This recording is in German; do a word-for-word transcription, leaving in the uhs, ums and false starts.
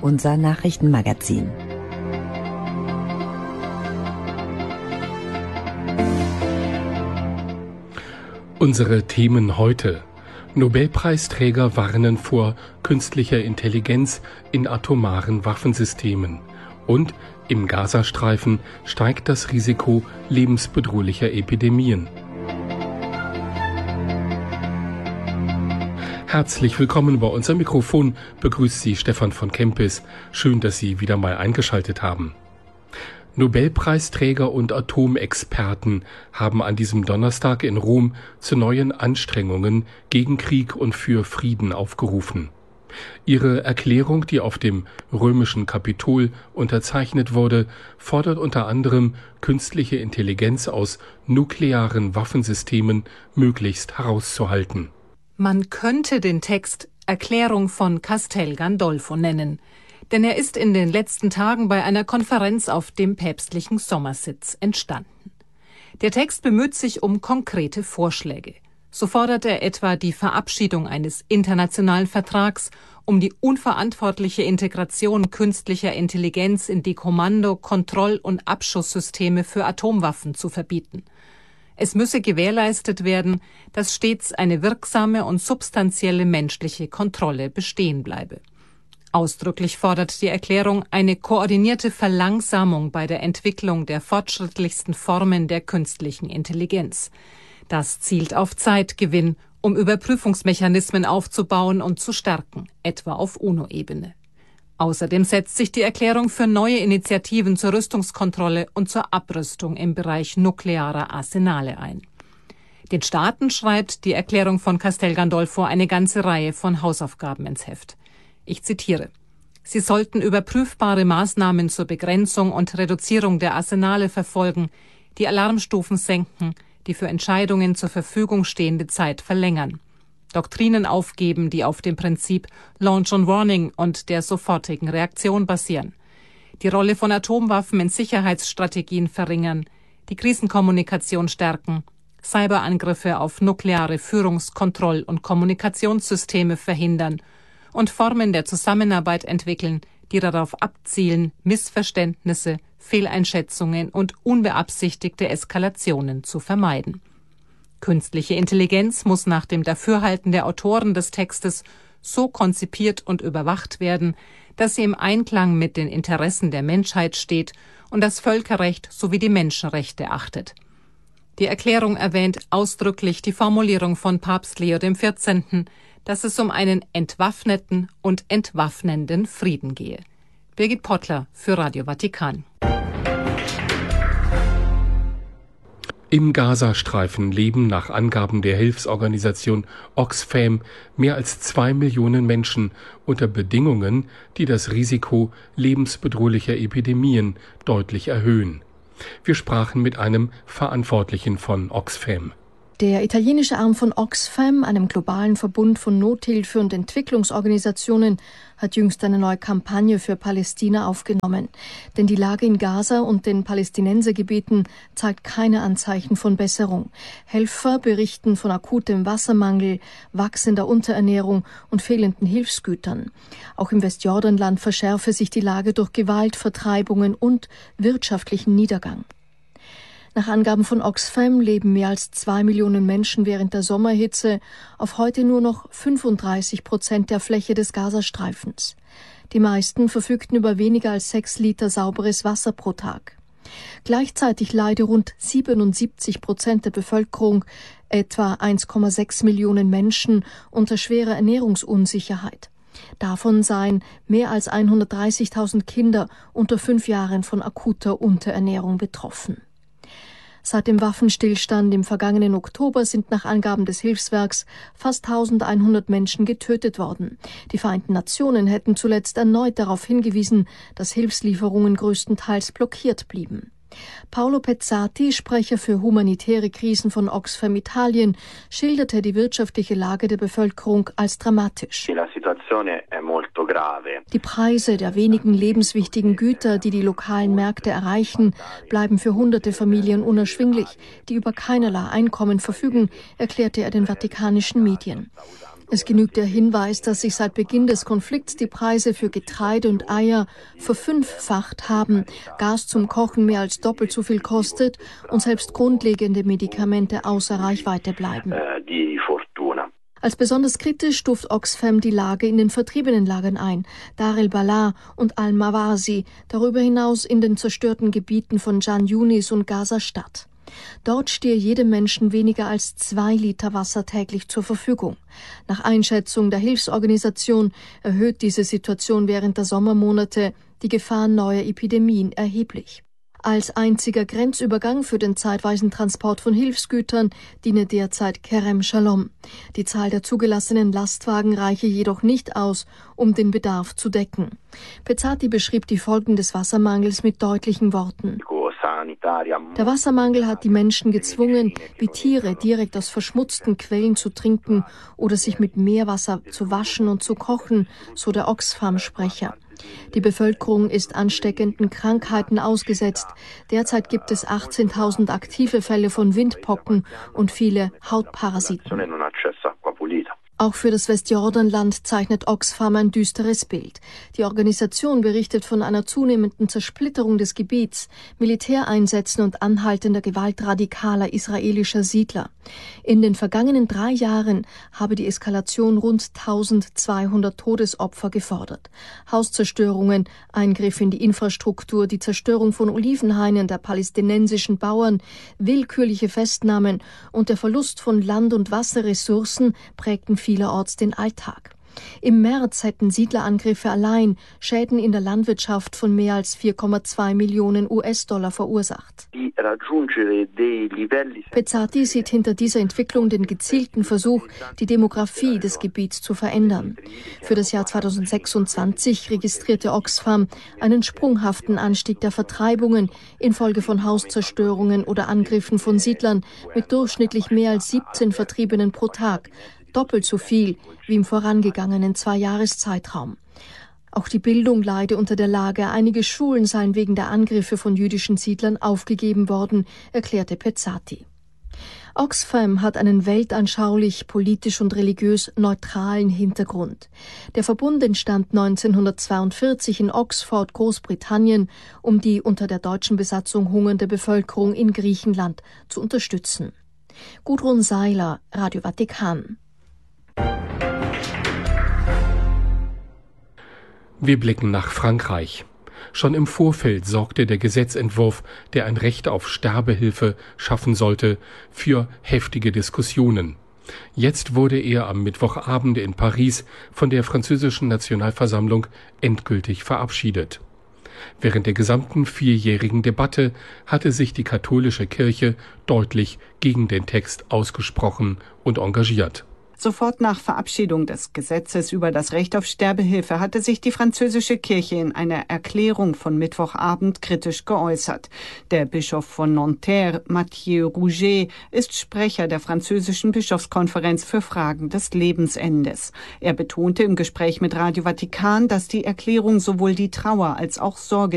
unser Nachrichtenmagazin. Unsere Themen heute. Nobelpreisträger warnen vor künstlicher Intelligenz in atomaren Waffensystemen. Und im Gazastreifen steigt das Risiko lebensbedrohlicher Epidemien. Herzlich willkommen bei unserem Mikrofon, begrüßt Sie Stefan von Kempis. Schön, dass Sie wieder mal eingeschaltet haben. Nobelpreisträger und Atomexperten haben an diesem Donnerstag in Rom zu neuen Anstrengungen gegen Krieg und für Frieden aufgerufen. Ihre Erklärung, die auf dem römischen Kapitol unterzeichnet wurde, fordert unter anderem, künstliche Intelligenz aus nuklearen Waffensystemen möglichst herauszuhalten. Man könnte den Text Erklärung von Castel Gandolfo nennen, denn er ist in den letzten Tagen bei einer Konferenz auf dem päpstlichen Sommersitz entstanden. Der Text bemüht sich um konkrete Vorschläge. So fordert er etwa die Verabschiedung eines internationalen Vertrags, um die unverantwortliche Integration künstlicher Intelligenz in die Kommando-, Kontroll- und Abschusssysteme für Atomwaffen zu verbieten. Es müsse gewährleistet werden, dass stets eine wirksame und substanzielle menschliche Kontrolle bestehen bleibe. Ausdrücklich fordert die Erklärung eine koordinierte Verlangsamung bei der Entwicklung der fortschrittlichsten Formen der künstlichen Intelligenz. Das zielt auf Zeitgewinn, um Überprüfungsmechanismen aufzubauen und zu stärken, etwa auf UNO-Ebene. Außerdem setzt sich die Erklärung für neue Initiativen zur Rüstungskontrolle und zur Abrüstung im Bereich nuklearer Arsenale ein. Den Staaten schreibt die Erklärung von Castel Gandolfo eine ganze Reihe von Hausaufgaben ins Heft. Ich zitiere: Sie sollten überprüfbare Maßnahmen zur Begrenzung und Reduzierung der Arsenale verfolgen, die Alarmstufen senken, die für Entscheidungen zur Verfügung stehende Zeit verlängern, Doktrinen aufgeben, die auf dem Prinzip Launch on Warning und der sofortigen Reaktion basieren, die Rolle von Atomwaffen in Sicherheitsstrategien verringern, die Krisenkommunikation stärken, Cyberangriffe auf nukleare Führungs-, Kontroll- und Kommunikationssysteme verhindern und Formen der Zusammenarbeit entwickeln, die darauf abzielen, Missverständnisse, Fehleinschätzungen und unbeabsichtigte Eskalationen zu vermeiden. Künstliche Intelligenz muss nach dem Dafürhalten der Autoren des Textes so konzipiert und überwacht werden, dass sie im Einklang mit den Interessen der Menschheit steht und das Völkerrecht sowie die Menschenrechte achtet. Die Erklärung erwähnt ausdrücklich die Formulierung von Papst Leo der vierzehnte., dass es um einen entwaffneten und entwaffnenden Frieden gehe. Birgit Pottler für Radio Vatikan. Im Gazastreifen leben nach Angaben der Hilfsorganisation Oxfam mehr als zwei Millionen Menschen unter Bedingungen, die das Risiko lebensbedrohlicher Epidemien deutlich erhöhen. Wir sprachen mit einem Verantwortlichen von Oxfam. Der italienische Arm von Oxfam, einem globalen Verbund von Nothilfe- und Entwicklungsorganisationen, hat jüngst eine neue Kampagne für Palästina aufgenommen. Denn die Lage in Gaza und den Palästinensergebieten zeigt keine Anzeichen von Besserung. Helfer berichten von akutem Wassermangel, wachsender Unterernährung und fehlenden Hilfsgütern. Auch im Westjordanland verschärfe sich die Lage durch Gewalt, Vertreibungen und wirtschaftlichen Niedergang. Nach Angaben von Oxfam leben mehr als zwei Millionen Menschen während der Sommerhitze auf heute nur noch fünfunddreißig Prozent der Fläche des Gazastreifens. Die meisten verfügten über weniger als sechs Liter sauberes Wasser pro Tag. Gleichzeitig leide rund siebenundsiebzig Prozent der Bevölkerung, etwa eins Komma sechs Millionen Menschen, unter schwerer Ernährungsunsicherheit. Davon seien mehr als hundertdreißigtausend Kinder unter fünf Jahren von akuter Unterernährung betroffen. Seit dem Waffenstillstand im vergangenen Oktober sind nach Angaben des Hilfswerks fast eintausendeinhundert Menschen getötet worden. Die Vereinten Nationen hätten zuletzt erneut darauf hingewiesen, dass Hilfslieferungen größtenteils blockiert blieben. Paolo Pezzati, Sprecher für humanitäre Krisen von Oxfam Italien, schilderte die wirtschaftliche Lage der Bevölkerung als dramatisch. Die Preise der wenigen lebenswichtigen Güter, die die lokalen Märkte erreichen, bleiben für hunderte Familien unerschwinglich, die über keinerlei Einkommen verfügen, erklärte er den vatikanischen Medien. Es genügt der Hinweis, dass sich seit Beginn des Konflikts die Preise für Getreide und Eier verfünffacht haben, Gas zum Kochen mehr als doppelt so viel kostet und selbst grundlegende Medikamente außer Reichweite bleiben. Als besonders kritisch stuft Oxfam die Lage in den Vertriebenenlagern ein, Dar el-Balah und Al-Mawasi, darüber hinaus in den zerstörten Gebieten von Jan Yunis und Gaza-Stadt. Dort stehe jedem Menschen weniger als zwei Liter Wasser täglich zur Verfügung. Nach Einschätzung der Hilfsorganisation erhöht diese Situation während der Sommermonate die Gefahr neuer Epidemien erheblich. Als einziger Grenzübergang für den zeitweisen Transport von Hilfsgütern diene derzeit Kerem Shalom. Die Zahl der zugelassenen Lastwagen reiche jedoch nicht aus, um den Bedarf zu decken. Pezzati beschrieb die Folgen des Wassermangels mit deutlichen Worten. Der Wassermangel hat die Menschen gezwungen, wie Tiere direkt aus verschmutzten Quellen zu trinken oder sich mit Meerwasser zu waschen und zu kochen, so der Oxfam-Sprecher. Die Bevölkerung ist ansteckenden Krankheiten ausgesetzt. Derzeit gibt es achtzehntausend aktive Fälle von Windpocken und viele Hautparasiten. Auch für das Westjordanland zeichnet Oxfam ein düsteres Bild. Die Organisation berichtet von einer zunehmenden Zersplitterung des Gebiets, Militäreinsätzen und anhaltender Gewalt radikaler israelischer Siedler. In den vergangenen drei Jahren habe die Eskalation rund eintausendzweihundert Todesopfer gefordert. Hauszerstörungen, Eingriff in die Infrastruktur, die Zerstörung von Olivenhainen der palästinensischen Bauern, willkürliche Festnahmen und der Verlust von Land- und Wasserressourcen prägten vielerorts den Alltag. Im März hätten Siedlerangriffe allein Schäden in der Landwirtschaft von mehr als vier Komma zwei Millionen US-Dollar verursacht. Pezzati sieht hinter dieser Entwicklung den gezielten Versuch, die Demografie des Gebiets zu verändern. Für das Jahr zweitausendsechsundzwanzig registrierte Oxfam einen sprunghaften Anstieg der Vertreibungen infolge von Hauszerstörungen oder Angriffen von Siedlern mit durchschnittlich mehr als siebzehn Vertriebenen pro Tag. Doppelt so viel wie im vorangegangenen Zwei-Jahres-Zeitraum. Auch die Bildung leide unter der Lage. Einige Schulen seien wegen der Angriffe von jüdischen Siedlern aufgegeben worden, erklärte Pezzati. Oxfam hat einen weltanschaulich, politisch und religiös neutralen Hintergrund. Der Verbund entstand neunzehnhundertzweiundvierzig in Oxford, Großbritannien, um die unter der deutschen Besatzung hungernde Bevölkerung in Griechenland zu unterstützen. Gudrun Seiler, Radio Vatikan. Wir blicken nach Frankreich. Schon im Vorfeld sorgte der Gesetzentwurf, der ein Recht auf Sterbehilfe schaffen sollte, für heftige Diskussionen. Jetzt wurde er am Mittwochabend in Paris von der französischen Nationalversammlung endgültig verabschiedet. Während der gesamten vierjährigen Debatte hatte sich die katholische Kirche deutlich gegen den Text ausgesprochen und engagiert. Sofort nach Verabschiedung des Gesetzes über das Recht auf Sterbehilfe hatte sich die französische Kirche in einer Erklärung von Mittwochabend kritisch geäußert. Der Bischof von Nanterre, Mathieu Rouget, ist Sprecher der französischen Bischofskonferenz für Fragen des Lebensendes. Er betonte im Gespräch mit Radio Vatikan, dass die Erklärung sowohl die Trauer als auch Sorge